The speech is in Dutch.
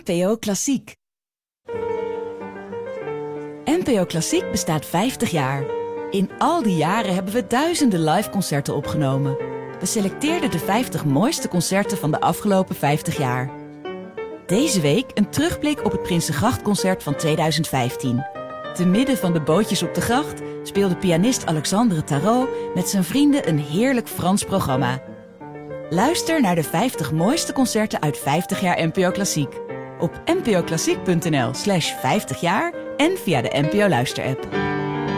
NPO Klassiek. NPO Klassiek bestaat 50 jaar. In al die jaren hebben we duizenden liveconcerten opgenomen. We selecteerden de 50 mooiste concerten van de afgelopen 50 jaar. Deze week een terugblik op het Prinsengrachtconcert van 2015. Te midden van de bootjes op de gracht speelde pianist Alexandre Tarot met zijn vrienden een heerlijk Frans programma. Luister naar de 50 mooiste concerten uit 50 jaar NPO Klassiek. Op npoklassiek.nl/50 jaar en via de NPO Luister-app.